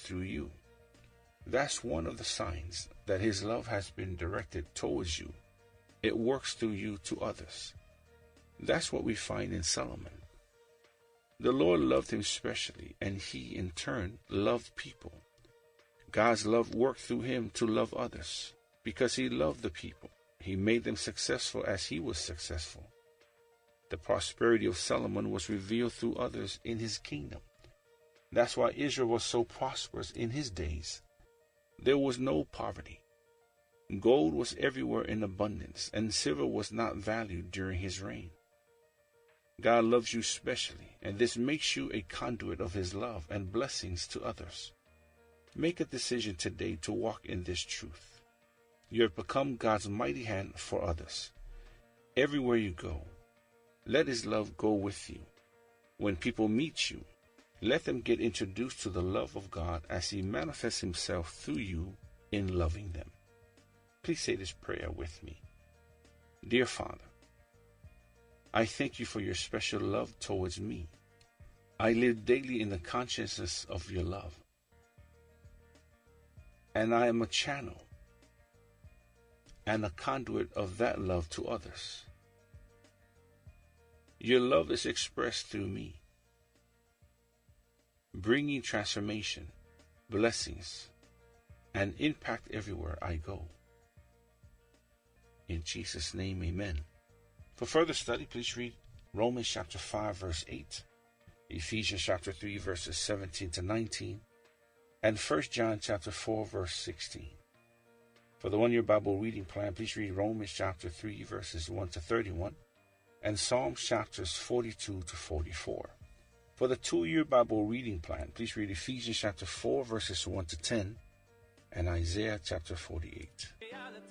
through you. That's one of the signs that his love has been directed towards you. It works through you to others. That's what we find in Solomon. The Lord loved him specially, and he in turn loved people. God's love worked through him to love others. Because he loved the people, he made them successful as he was successful. The prosperity of Solomon was revealed through others in his kingdom. That's why Israel was so prosperous in his days. There was no poverty. Gold was everywhere in abundance, and silver was not valued during his reign. God loves you specially, and this makes you a conduit of his love and blessings to others. Make a decision today to walk in this truth. You have become God's mighty hand for others. Everywhere you go, let his love go with you. When people meet you, let them get introduced to the love of God as he manifests himself through you in loving them. Please say this prayer with me. Dear Father, I thank you for your special love towards me. I live daily in the consciousness of your love. And I am a channel and a conduit of that love to others. Your love is expressed through me, bringing transformation, blessings, and impact everywhere I go. In Jesus' name, amen. For further study, please read Romans chapter 5, verse 8, Ephesians chapter 3, verses 17 to 19, and 1 John chapter 4, verse 16. For the one-year Bible reading plan, please read Romans chapter 3, verses 1 to 31, and Psalms chapters 42 to 44. For the 2-year Bible reading plan, please read Ephesians chapter 4, verses 1 to 10, and Isaiah chapter 48.